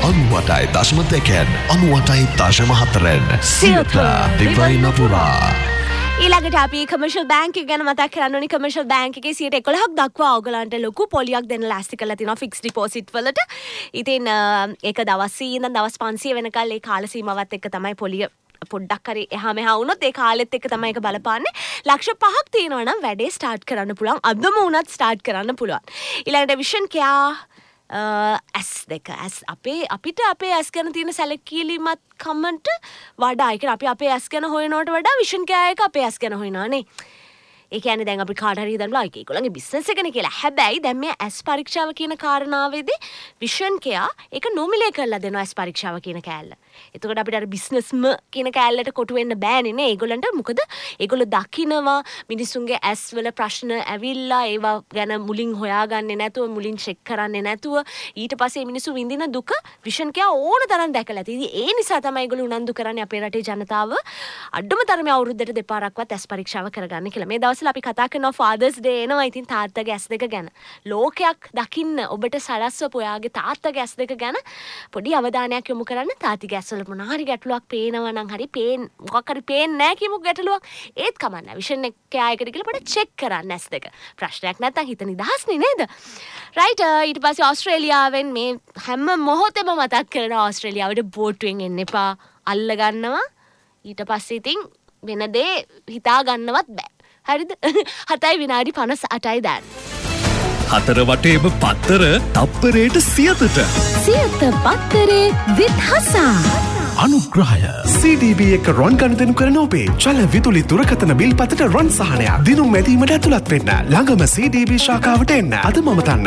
98.2 98.4 සියත දිවයින පුරා. ඊළඟට අපි කමර්ෂල් බැංක් එක ගැන මතක් කරන්න ඕනි. කමර්ෂල් බැංක් එකේ 11% දක්වා ඔයගලන්ට ලොකු පොලියක් දෙන්න ලෑස්ති කරලා තිනවා ෆික්ස් ඩිපොසිට් වලට. ඉතින් ඒක දවස් 100 ඉඳන් දවස් 500 වෙනකල් ඒ කාල සීමාවත් එක්ක තමයි පොලිය පොඩ්ඩක් හරි එහා මෙහා වුණොත් ඒ කාලෙත් එක්ක තමයි ඒක බලපාන්නේ. ලක්ෂ 5ක් තියෙනවා නම් වැඩේ ස්ටාර්ට් කරන්න පුළුවන්. අදම වුණත් ස්ටාර්ට් කරන්න පුළුවන්. ඊළඟට විෂන් කෙයා S2 අපිට අපේ ඇස් ගැන තියෙන සැලකිලිමත් කමෙන්ට් වඩා ඒ කියන්නේ අපි අපේ ඇස් ගැන හොයනවට වඩා විෂන් කෙයා එක අපේ ඇස් ගැන හොයනවානේ. ඒ කියන්නේ දැන් අපි කාට හරි හිතන්න බලයි ඒගොල්ලන්ගේ බිස්නස් එකනේ කියලා. හැබැයි දැන් මේ ඇස් පරීක්ෂාව කියන කාරණාවේදී විෂන් කෙයා ඒක නොමිලේ කරලා දෙනවා ඇස් පරීක්ෂාව කියන කෑල්ල. එතකොට අපිට අර බිස්නස්ම කියන කෑල්ලට කොටු වෙන්න බෑනේ නේ. ඒගොල්ලන්ට මොකද ඒගොල්ලෝ දකිනවා මිනිසුන්ගේ ඇස් වල ප්‍රශ්න ඇවිල්ලා ඒවා ගැන මුලින් හොයාගන්නේ නැතුව මුලින් චෙක් කරන්නේ නැතුව ඊට පස්සේ මිනිස්සු විඳින දුක විෂන් කෙයා ඕන තරම් දැකලා තියෙනවා. ඒ නිසා තමයි ඒගොල්ලෝ උනන්දු කරන්නේ අපේ රටේ ජනතාව අඩුම තරමේ අවුරුද්දට දෙපාරක්වත් ඇස් පරීක්ෂාව කරගන්න කියලා. මේ දවස්වල අපි කතා කරනවා ෆාදර්ස් ඩේ එනවා. ඉතින් තාත්තගේ ඇස් දෙක ගැන ලෝකයක් දකින්න ඔබට සලස්වපු ඔයාගේ තාත්තගේ ඇස් දෙක ගැන පොඩි අවධානයක් යොමු කරන්න. තාත්තිගේ ඇස් වල මොනවා හරි ගැටලුවක් පේනවා නම් හරි මොකක් හරි පේන්නේ නැහැ කියමු ගැටලුවක් ඒත් කමන්නේ. විෂන් එකේ ආයකට ගිහලා පොඩ්ඩක් චෙක් කරන්න ඇස් දෙක. ප්‍රශ්නයක් නැත්තම් හිත නිදහස්නේ නේද? රයිට්. ඊට පස්සේ ඕස්ට්‍රේලියාවෙන් මේ හැම මොහොතෙම මතක් කරනවා ඕස්ට්‍රේලියාවට බෝට්ටුවෙන් එන්න එපා. අල්ල ගන්නවා. ඊට පස්සේ ඉතින් වෙන දේ හිතා ගන්නවත් බෑ. හරිද? 7:58යි දැන්. හතර වටේම පත්තර තප්පරයට සියතට. සියත පත්තරේ විත් හසා. අනුග්‍රහය CDB එක රොන් ගණදනු කරන ඔබේ චල විදුලි දුරකථන බිල් පතට රොන් සහනයක් දිනුම් මැදීමට ඇතුළත් වෙන්න. ළඟම CDB ශාඛාවට එන්න. අද මම තන්න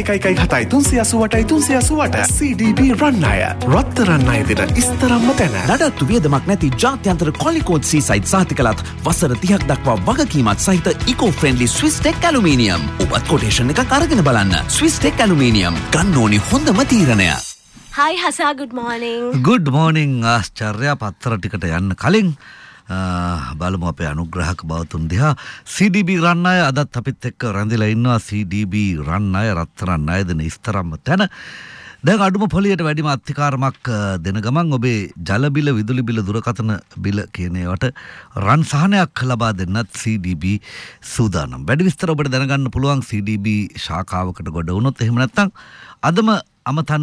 0117 CDB රන් අය. රත්තරන් අය දෙන ඉස්තරම්ම තැන. නඩත්තු වියදමක් නැති ජාත්‍යන්තර කොලිකෝඩ් සීසයිඩ් සහතිකලත් වසර 30ක් දක්වා වගකීමත් සහිත ඉකෝ ෆ්‍රෙන්ඩලි ස්විස් ටෙක් ඇලුමිනියම්. ඔබත් කොටේෂන් එකක් අරගෙන බලන්න. ස්විස් ටෙක් ඇලුමිනියම් ගන්න ඕනි හොඳම තීරණය. Hi Hasa, good morning. Good morning. ආශ්චර්ය පත්තර ටිකට යන්න කලින් බලමු අපේ අනුග්‍රහක බවතුන් දිහා. CDB රන් අය අදත් අපිත් එක්ක රැඳිලා ඉන්නවා. CDB රන් අය රත්තරන් අය දෙන ඉස්තරම්ම තැන. දැන් අඩුම පොලියට වැඩිම අත්තිකාරමක් දෙන ගමන් ඔබේ ජල බිල, විදුලි බිල, දුරකථන බිල කියන ඒවාට රන් සහනයක් ලබා දෙන්නත් CDB සූදානම්. වැඩි විස්තර ඔබට දැනගන්න පුළුවන් CDB ශාඛාවකට ගොඩ වුණොත්. එහෙම නැත්නම් අදම අමතන්න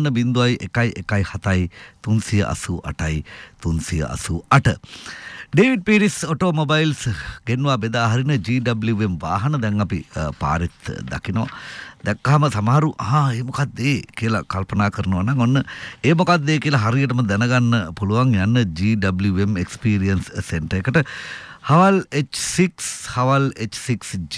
0117 388 388. ඩේවිඩ් පීරිස් ඔටෝමොබයිල්ස් ගෙන්වා බෙදා හරින GWM වාහන දැන් අපි පාරෙත් දකිනවා. දැක්කහම සමහරු ඒ මොකක්ද ඒ කියලා කල්පනා කරනවා නම් ඔන්න ඒ මොකක්ද ඒ කියලා හරියටම දැනගන්න පුළුවන් යන්න GWM Experience Center එකට. හවල් H6 හවල් H6G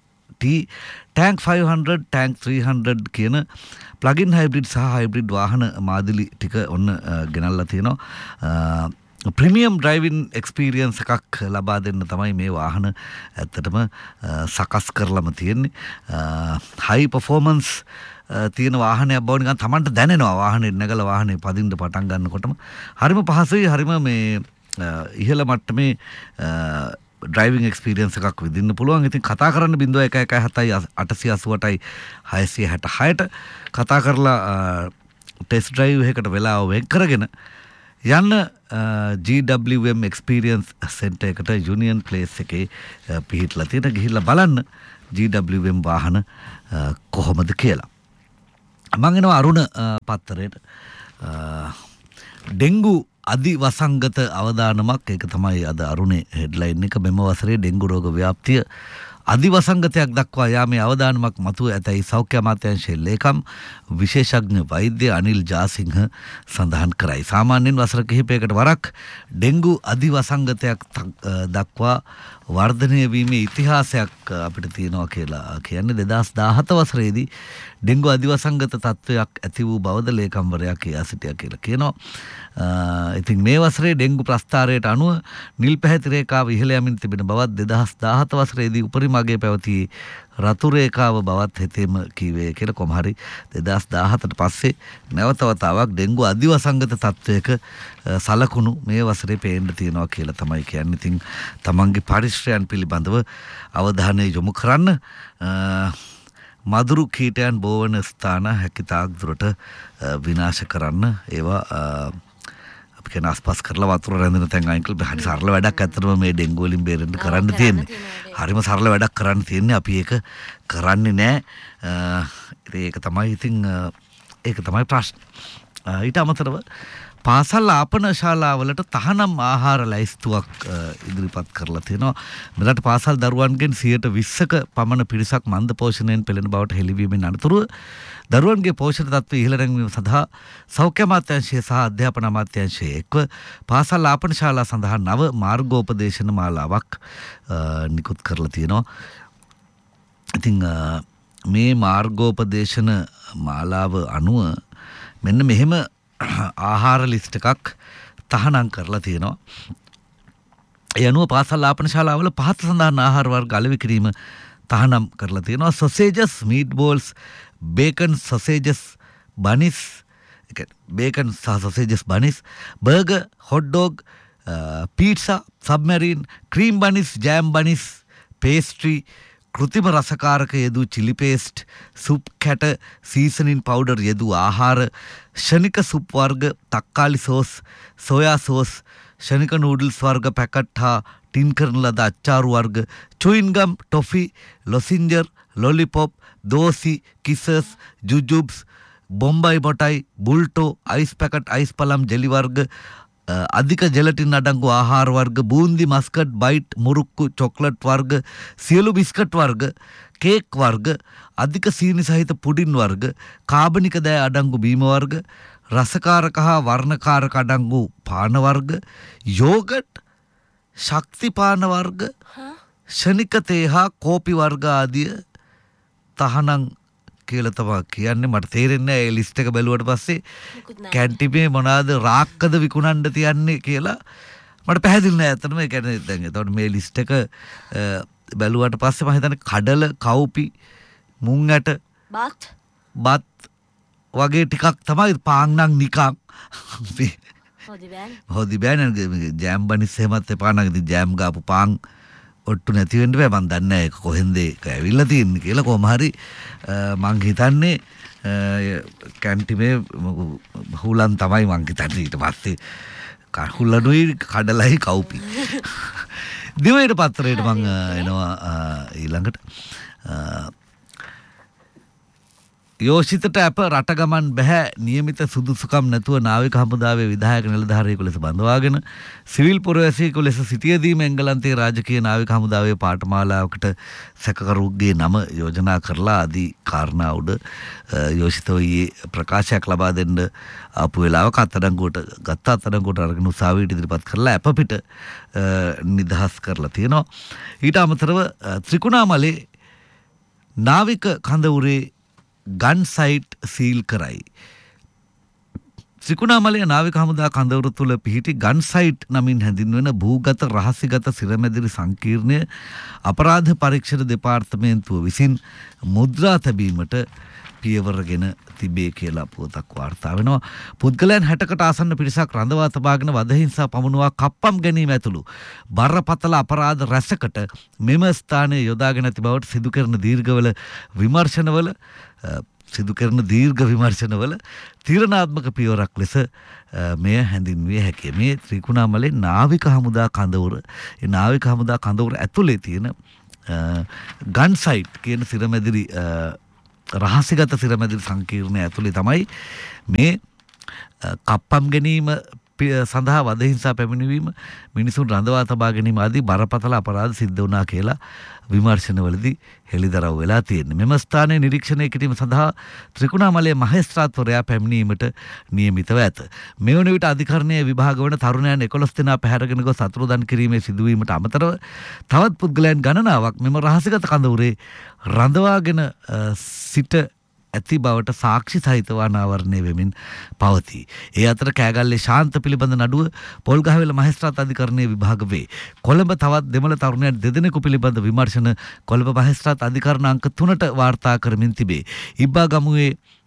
ටැන්ක් 500 ටැන්ක් 300 කියන ප්ලගින් හයිබ්‍රිඩ් සහ හයිබ්‍රිඩ් වාහන මාදිලි ටික ඔන්න ගෙනල්ලා තියෙනවා. ප්‍රීමියම් ඩ්‍රයිවිං එක්ස්පීරියන්ස් එකක් ලබා දෙන්න තමයි මේ වාහන ඇත්තටම සකස් කරලම තියෙන්නේ. හයි පර්ෆෝමන්ස් තියෙන වාහනයක් බව නිකන් Tamanට දැනෙනවා. වාහනේ නැගලා වාහනේ පදින්න පටන් ගන්නකොටම හරිම පහසුයි. හරිම මේ ඉහළ මට්ටමේ ඩ්‍රයිවිං එක්ස්පීරියන්ස් එකක් විඳින්න පුළුවන්. ඉතින් කතා කරන්න 0117 888 666ට කතා කරලා ටෙස්ට් ඩ්‍රයිව් එකකට වෙලාව වෙන් කරගෙන යන්න GWM Experience Center එකට යුනියන් ප්ලේස් එකේ පිහිටලා තියෙන. ගිහිල්ලා බලන්න GWM වාහන කොහොමද කියලා. මම එනවා අරුණ පත්තරේට. ඩෙන්ගු අධි වසංගත අවදානමක්. ඒක තමයි අද අරුණේ හෙඩ්ලයින් එක. මෙම වසරේ ඩෙන්ගු රෝග ව්‍යාප්තිය අධි වසංගතයක් දක්වා යාමේ අවදානමක් මතුව ඇතැයි සෞඛ්‍ය අමාත්‍යාංශයේ ලේකම් විශේෂඥ වෛද්‍ය අනිල් ජාසිංහ සඳහන් කරයි. සාමාන්‍යයෙන් වසර කිහිපයකට වරක් ඩෙන්ගු අධි වසංගතයක් දක්වා වර්ධනය වීමේ ඉතිහාසයක් අපිට තියෙනවා කියලා කියන්නේ 2017 වසරේදී ඩෙන්ගු අධි වසංගත තත්ත්වයක් ඇති වූ බවද ලේකම්වරයා කියා සිටියා කියලා කියනවා. ඉතින් මේ වසරේ ඩෙන්ගු ප්‍රස්ථාරයට අනුව නිල් පැහැති රේඛාව ඉහළ යමින් තිබෙන බවත් 2017 වසරේදී උපරිම අගය පැවති රතු රේඛාව බවත් හෙතෙම කීවේ කියලා. කොහොම හරි 2017ට පස්සේ නැවත වතාවක් ඩෙන්ගු අධි වසංගත තත්ත්වයක සලකුණු මේ වසරේ පේන්න තියෙනවා කියලා තමයි කියන්නේ. ඉතින් තමන්ගේ පරිශ්‍රයන් පිළිබඳව අවධානය යොමු කරන්න. මදුරු කීටයන් බෝවන ස්ථාන හැකිතාක් දුරට විනාශ කරන්න ඒවා අපි කියන ආස්පස් කරලා වතුර රැඳෙන තැන් අයින් කරලා හරි සරල වැඩක් ඇත්තටම මේ ඩෙන්ගු වලින් බේරෙන්න කරන්න තියෙන්නේ. හරිම සරල වැඩක් කරන්න තියෙන්නේ. අපි ඒක කරන්නේ නැහැ. ඒක තමයි ප්‍රශ්න. ඊට අමතරව පාසල් ආපන ශාලාවලට තහනම් ආහාර ලැයිස්තුවක් ඉදිරිපත් කරලා තියෙනවා. මෙලට පාසල් දරුවන්ගෙන් 20%ක පමණ පිරිසක් මන්ද පෝෂණයෙන් පෙළෙන බවට හෙළිවීමෙන් අනතුරුව දරුවන්ගේ පෝෂණ තත්ත්වය ඉහළ නැංවීම සඳහා සෞඛ්‍ය අමාත්‍යාංශය සහ අධ්‍යාපන අමාත්‍යාංශය එක්ව පාසල් ආපන ශාලා සඳහා නව මාර්ගෝපදේශන මාලාවක් නිකුත් කරලා තියෙනවා. ඉතින් මේ මාර්ගෝපදේශන මාලාව අනුව මෙන්න මෙහෙම ආහාර ලිස්ට් එකක් තහනම් කරලා තියෙනවා. ඒ අනුව පාසල් ආපන ශාලාවල පහත සඳහන් ආහාර වර්ග අලෙවි කිරීම තහනම් කරලා තියෙනවා. Sausages, meet balls, bacon, sausages, බනිස්, bacon සහ sausages බනිස්, burger, hot dog, පීට්සා, සබ්මැරීන්, cream බනිස්, jam බනිස්, pastry, කෘතිම රසකාරක යෙදූ Chile paste, soup කැට, සීසනින් පවුඩර් යෙදූ ආහාර, ෂණික සුප් වර්ග, තක්කාලි සෝස්, සෝයා සෝස්, ෂණික නූඩල්ස් වර්ග පැකට් හා ටින් කරන ලද අච්චාරු වර්ග, chewing gum, toffee, ලොසින්ජර්, lollipop, දෝසි, කිසස්, jujubes, බොම්බයි මොටයි, බුල්ටෝ, ice packet, ice පලම්, jelly වර්ග, අධික ජෙලටින් අඩංගු ආහාර වර්ග, බූන්දි, මස්කට්, බයිට්, මුරුක්කු, චොක්ලට් වර්ග, සියලු බිස්කට් වර්ග, කේක් වර්ග, අධික සීනි සහිත පුඩින් වර්ග, කාබනික දෑ අඩංගු බීම වර්ග, රසකාරක හා වර්ණකාරක අඩංගු පාන වර්ග, යෝගට්, ශක්ති පාන වර්ග, ෂණික තේ හා කෝපි වර්ග ආදිය තහනම් කියලා තමයි කියන්නේ. මට තේරෙන්නේ නැහැ ඒ ලිස්ට් එක බැලුවට පස්සේ කැන්ටිමේ මොනවාද රාක්කද විකුණන්න තියන්නේ කියලා මට පැහැදිලි නෑ. ඇත්තටම ඒ කියන්නේ දැන් එතකොට මේ ලිස්ට් එක බැලුවට පස්සේ මම හිතන්නේ කඩල, කවුපි, මුං ඇට, බත් වගේ ටිකක් තමයි. පාන් නම් නිකන් හොදි බෑනේ. ජෑම් බනිස් එහෙමත් එපා නම් ඉතින් ජෑම් ගාපු පාන් ඔට්ටු නැති වෙන්න බෑ. මන් දන්නේ නැහැ ඒක කොහෙන්ද ඒක ඇවිල්ලා තියෙන්නේ කියලා. කොහොම හරි මං හිතන්නේ කැන්ටිමේ හුලන් තමයි මං හිතන්නේ. ඊට පස්සේ හුලනුයි කඩලයි කවුපි. දිවයින පත්‍රයට මං එනවා ඊළඟට. යෝෂිතට අප රට ගමන් බැහැ නියමිත සුදුසුකම් නැතුව නාවික හමුදාවේ විධායක නිලධාරියෙකු ලෙස බඳවාගෙන සිවිල් පුරවැසියෙකු ලෙස සිටියදීම එංගලන්තයේ රාජකීය නාවික හමුදාවේ පාඨමාලාවකට සැකකරුගේ නම යෝජනා කරලා ආදී කාරණා උඩ යෝෂිතව ප්‍රකාශයක් ලබා දෙන්න ආපු වෙලාවක අත්අඩංගුවට අරගෙන උසාවියට ඉදිරිපත් කරලා අප පිට නිදහස් කරලා තියෙනවා. ඊට අමතරව ත්‍රිකුණාමලේ නාවික කඳවුරේ ගන් සයිට් සීල් කරයි. ත්‍රිකුණාමලය නාවික හමුදා කඳවුර තුළ පිහිටි ගන් සයිට් නමින් හැඳින්වෙන භූගත රහසිගත සිරමැදිරි සංකීර්ණය අපරාධ පරීක්ෂණ දෙපාර්තමේන්තුව විසින් මුද්‍රා තැබීමට පියවරගෙන තිබේ කියලා පුවතක් වාර්තා වෙනවා. පුද්ගලයන් 60කට ආසන්න පිරිසක් රඳවා තබාගෙන වදහිංසා පමුණුවා කප්පම් ගැනීම ඇතුළු බරපතල අපරාධ රැසකට මෙම ස්ථානයේ යොදාගෙන ඇති බවට සිදු කරන දීර්ඝ විමර්ශනවල තීරණාත්මක පියවරක් ලෙස මෙය හැඳින්විය හැකිය. මේ ත්‍රිකුණාමලේ නාවික හමුදා කඳවුර, ඒ නාවික හමුදා කඳවුර ඇතුලේ තියෙන ගන් සයිට් කියන සිරමැදිරි රහසිගත සිරමැදිරි සංකීර්ණය ඇතුලේ තමයි මේ කප්පම් ගැනීම සඳහා වදහිංසා පැමිණවීම, මිනිසුන් රඳවා තබා ගැනීම ආදී බරපතල අපරාධ සිද්ධ වුණා කියලා විමර්ශනවලදී හෙළිදරව් වෙලා තියෙනවා. මෙම ස්ථානයේ නිරීක්ෂණය කිරීම සඳහා ත්‍රිකුණාමලයේ මහේස්ත්‍රාත්වරයා පැමිණීමට නියමිතව ඇත. මෙවන විට අධිකරණයේ විභාග වන තරුණයන් 11 දෙනා පැහැරගෙන ගොස් අතුරුදන් කිරීමේ සිදුවීමට අමතරව තවත් පුද්ගලයන් ගණනාවක් මෙම රහසිගත කඳවුරේ රඳවාගෙන සිට ඇති බවට සාක්ෂි සහිතව අනාවරණය වෙමින් පවතී. ඒ අතර කෑගල්ලේ ශාන්ත පිළිබඳ නඩුව පොල්ගහවෙල මහේස්ත්‍රාත් අධිකරණයේ විභාග වේ. කොළඹ තවත් දෙමළ තරුණයන් දෙදෙනෙකු පිළිබඳ විමර්ශන කොළඹ මහේස්ත්‍රාත් අධිකරණ අංක 3ට වාර්තා කරමින් තිබේ. ඉබ්බා ගමුවේ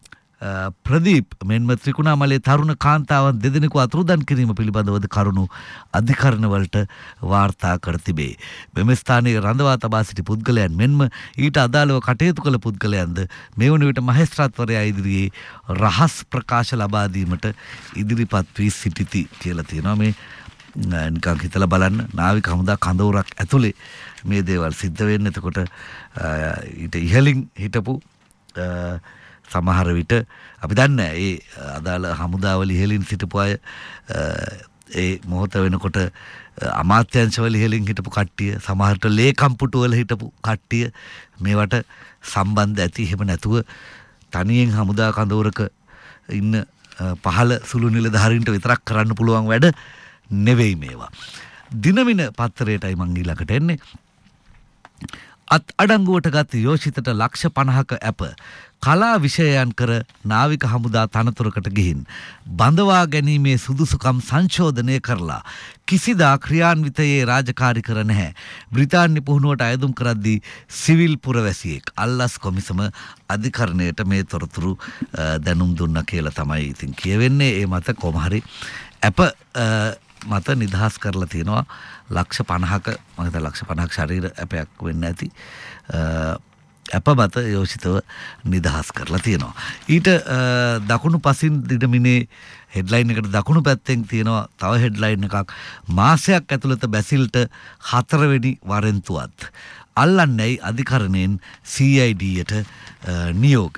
ප්‍රදීප් මෙන්ම ත්‍රිකුණාමලයේ තරුණ කාන්තාවන් දෙදෙනෙකු අතුරුදන් කිරීම පිළිබඳවද කරුණු අධිකරණ වලට වාර්තා කර තිබේ. මෙම ස්ථානයේ රඳවා තබා සිටි පුද්ගලයන් මෙන්ම ඊට අදාළව කටයුතු කළ පුද්ගලයන්ද මේ වන විට මහේස්ත්‍රාත්වරයා ඉදිරියේ රහස් ප්‍රකාශ ලබා දීමට ඉදිරිපත් වී සිටිති කියලා තියෙනවා. මේ නිකන් හිතලා බලන්න නාවික හමුදා කඳවුරක් ඇතුලේ මේ දේවල් සිද්ධ වෙන්නේ. එතකොට ඊට ඉහළින් හිටපු සමහර විට අපි දන්නේ ඒ අදාළ හමුදාවල ඉහළින් සිටපු අය ඒ මොහොත වෙනකොට අමාත්‍යංශවල ඉහළින් හිටපු කට්ටිය සමහරට ලේකම් පුටුවල හිටපු කට්ටිය මේවට සම්බන්ධ ඇති. එහෙම නැතුව තනියෙන් හමුදා කඳවුරක ඉන්න පහළ සුළු නිලධාරීන්ට විතරක් කරන්න පුළුවන් වැඩ නෙවෙයි මේවා. දිනමින පත්තරයටයි මං ඊළඟට එන්නේ. අත් අඩංගුවට ගත් යෝෂිතට ලක්ෂ 50ක ඇප කලා විෂයයන් කර නාවික හමුදා තනතුරකට ගිහින් බඳවා ගැනීමේ සුදුසුකම් සංශෝධනය කරලා කිසිදා ක්‍රියාන්විතයේ රාජකාරී කර නැහැ. බ්‍රිතාන්‍ය පුහුණුවට අයදුම් කරද්දී සිවිල් පුරවැසියෙක් අල්ලස් කොමිසම අධිකරණයට මේ තොරතුරු දැනුම් දුන්නා කියලා තමයි ඉතින් කියවෙන්නේ. ඒ මත කොහොම හරි ඇප මත නිදහස් කරලා තියෙනවා ලක්ෂ 50ක මම හිතා ලක්ෂ 50ක ශරීර ඇපයක් වෙන්න ඇති. ඇප මත යෝෂිතව නිදහස් කරලා තියෙනවා. ඊට දකුණු පසින් දිනමිනේ හෙඩ්ලයින් එකට දකුණු පැත්තෙන් තියෙනවා තව හෙඩ්ලයින් එකක්. මාසයක් ඇතුළත බැසිල්ට 4 වෙනි වරෙන්තුවත් අල්ලන්නේයි අධිකරණයෙන් CID-යට නියෝග.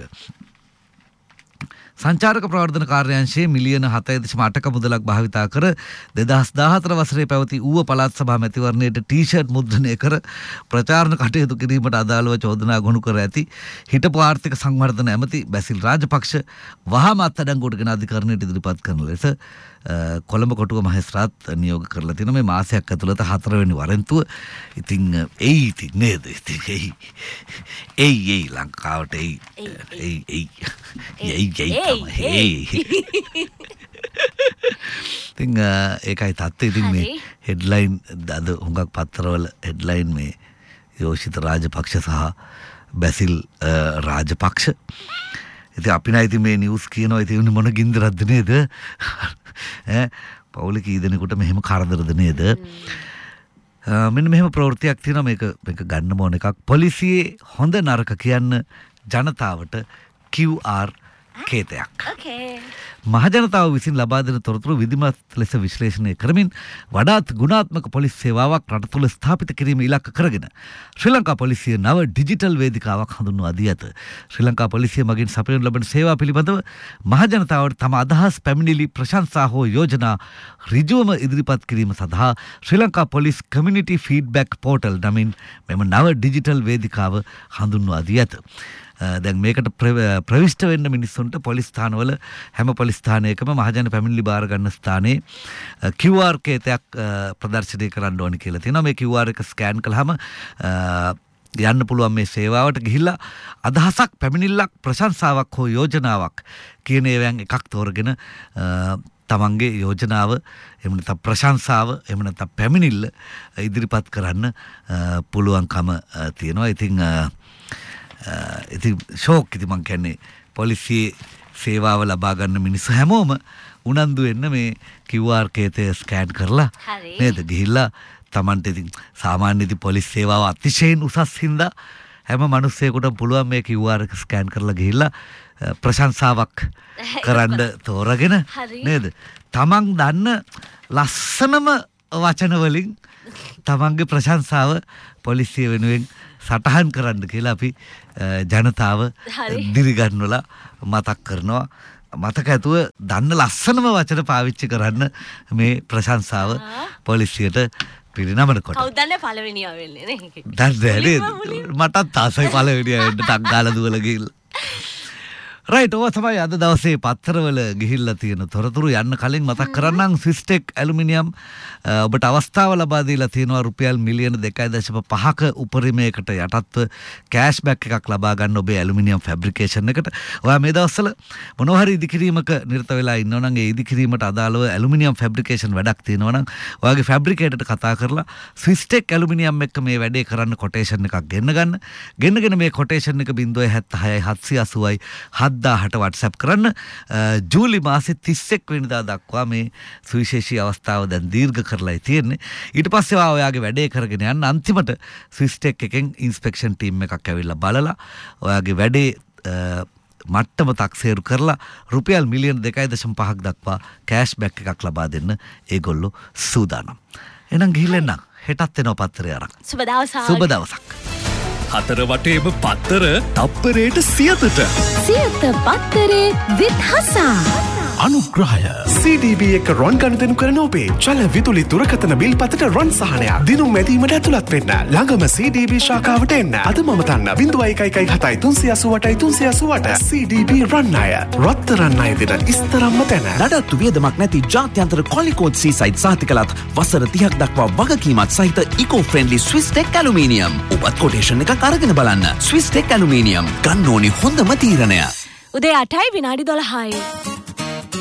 සංචාරක ප්‍රවර්ධන කාර්යාංශයේ මිලියන 7.8ක මුදලක් භාවිතා කර 2014 වසරේ පැවති ඌව පළාත් සභා මැතිවරණයට ටී-ෂර්ට් මුද්‍රණය කර ප්‍රචාරණ කටයුතු කිරීමට අදාළව චෝදනා ගොනු කර ඇති හිටපු ආර්ථික සංවර්ධන ඇමති බැසිල් රාජපක්ෂ වහාම අත්අඩංගුවට ගෙන අධිකරණයට ඉදිරිපත් කරන ලෙස කොළඹ කොටුව මහේස්ත්‍රාත් නියෝග කරලා තියෙනවා. මේ මාසයක් ඇතුළත 4 වෙනි වරෙන්තුව ඉතින් ඉතින් නේද එයි ලංකාවට එයි ඉතින් ඒකයි තත්ත්වය. ඉතින් මේ හෙඩ්ලයින් අද හුඟක් පත්තරවල හෙඩ්ලයින් මේ යෝෂිත රාජපක්ෂ සහ බැසිල් රාජපක්ෂ. ඉතින් අපි නයි ඉතින් මේ නිවුස් කියනවා ඉතින් මොන ගින්දරක්ද නේද? පවුල කී දෙනෙකුට මෙහෙම කරදරද නේද? මෙන්න මෙහෙම ප්‍රවෘත්තියක් තියෙනවා. මේක ගන්න ඕන එකක්. පොලිසියේ හොඳ නරක කියන්න ජනතාවට QR කේතයක්. මහජනතාව විසින් ලබා දෙන තොරතුරු විධිමත් ලෙස විශ්ලේෂණය කරමින් වඩාත් ගුණාත්මක පොලිස් සේවාවක් රට තුළ ස්ථාපිත කිරීම ඉලක්ක කරගෙන ශ්‍රී ලංකා පොලිසිය නව ඩිජිටල් වේදිකාවක් හඳුන්වා දී ඇත. ශ්‍රී ලංකා පොලිසිය මගින් සපයනු ලබන සේවා පිළිබඳව මහජනතාවට තම අදහස් පැමිණිලි ප්‍රශංසා හෝ යෝජනා ඍජුවම ඉදිරිපත් කිරීම සඳහා ශ්‍රී Lanka police community feedback portal නමින් මෙම නව ඩිජිටල් වේදිකාව හඳුන්වා දී ඇත. දැන් මේකට ප්‍රවිෂ්ඨ වෙන්න මිනිස්සුන්ට පොලිස් ස්ථානවල හැම පොලිස් ස්ථානයකම මහජන පැමිණිලි බාර ගන්න ස්ථානයේ QR කේතයක් ප්‍රදර්ශනය කරන්න ඕනි කියලා තියෙනවා. මේ QR එක ස්කෑන් කළාම යන්න පුළුවන් මේ සේවාවට ගිහිල්ලා අදහසක් පැමිණිල්ලක් ප්‍රශංසාවක් හෝ යෝජනාවක් කියන ඒවායින් එකක් තෝරගෙන තමන්ගේ යෝජනාව එහෙම නැත්නම් ප්‍රශංසාව එහෙම නැත්නම් පැමිණිල්ල ඉදිරිපත් කරන්න පුළුවන්කම තියෙනවා. ඉතින් ෂෝක් ඉතින් මං කියන්නේ පොලිසියේ සේවාව ලබා ගන්න මිනිස්සු හැමෝම උනන්දු වෙන්න මේ QR කේතය ස්කෑන් කරලා නේද ගිහිල්ලා Tamante ඉතින් සාමාන්‍ය ඉතින් පොලිස් සේවාව අතිශයින් උසස් හින්දා හැම මිනිස්සෙකුටම පුළුවන් මේ QR එක ස්කෑන් කරලා ගිහිල්ලා ප්‍රශංසාවක් කරන්න තෝරගෙන නේද තමන් දන්න ලස්සනම වචන වලින් තමන්ගේ ප්‍රශංසාව පොලිසිය වෙනුවෙන් සටහන් කරන්න කියලා අපි ජනතාව දිරිගන්වලා මතක් කරනවා. මතක ඇතුව දන්න ලස්සනම වචන පාවිච්චි කරන්න මේ ප්‍රශංසාව පොලිසියට පිරිනමනකොට. කවුද දන්නේ පළවෙනියා වෙන්නේ නේ? දන්නේ මටත් ආසයි පළවෙනියා වෙන්න ටක් ගාලා දුවලා ගිහිල්ලා. රයිට් ඔය තමයි අද දවසේ පත්තරවල ගිහිල්ලා තියෙන තොරතුරු. යන්න කලින් මතක් කරන්නම් ස්විස්ටෙක් ඇලුමිනියම් ඔබට අවස්ථාව ලබා දීලා තියෙනවා රුපියල් මිලියන 2.5ක උපරිමයකට යටත්ව කෑෂ්බැක් එකක් ලබා ගන්න ඔබේ ඇලුමිනියම් ෆැබ්‍රිකේෂන් එකට. ඔයා මේ දවස්වල මොනවා හරි ඉදිකිරීමක නිරත වෙලා ඉන්නවා නම් ඒ ඉදිකිරීමට අදාළව ඇලුමිනියම් ෆැබ්‍රිකේෂන් වැඩක් තියෙනවා නම් ඔයාගේ ෆැබ්‍රිකේටර්ට කතා කරලා ස්විස්ටෙක් ඇලුමිනියම් එක්ක මේ වැඩේ කරන්න කොටේෂන් එකක් ගෙන්නගෙන මේ කොටේෂන් එක 076 780යි 70,000ට WhatsApp කරන්න. ජූලි මාසේ 31 වෙනිදා දක්වා මේ සුවිශේෂී අවස්ථාව දැන් දීර්ඝ කරලායි තියෙන්නේ. ඊට පස්සේ ඔයාගේ වැඩේ කරගෙන යන්න අන්තිමට ස්විස්ටෙක් එකෙන් ඉන්ස්පෙක්ෂන් ටීම් එකක් ඇවිල්ලා බලලා ඔයාගේ වැඩේ මට්ටම තක්සේරු කරලා රුපියල් මිලියන 2.5ක් දක්වා කෑෂ් බැක් එකක් ලබා දෙන්න ඒගොල්ලෝ සූදානම්. එහෙනම් ගිහින් එන්න. හෙටත් එනවා පත්තරය අරන්. සුබ දවසක්. සුබ දවසක්. හතර වටේම පත්තර තප්පරයට 100ට. 100 පත්තරේ with හසා. අනුග්‍රහය CDB එක රොන් ගනුදෙනු කරන ඔබේ චල විදුලි දුරකථන බිල් පතට රොන් සහනයක් දිනුම් මැදීමට ඇතුළත් වෙන්න ළඟම CDB ශාඛාවට එන්න. අද මම තන්න 0117 CDB රන් අය රත්තරන් අය දෙන ඉස්තරම්ම තැන. නඩත්තු වියදමක් නැති ජාත්‍යන්තර කොලිකෝඩ් සීසයිඩ් සහතිකලත් වසර 30ක් දක්වා වගකීමත් සහිත ඉකෝ ෆ්‍රෙන්ඩලි ස්විස්ටෙක් ඇලුමිනියම්. ඔබත් කොටේෂන් එකක් අරගෙන බලන්න. ස්විස්ටෙක් ඇලුමිනියම් ගන්න ඕනි හොඳම තීරණය. උදේ 8යි විනාඩි 12යි.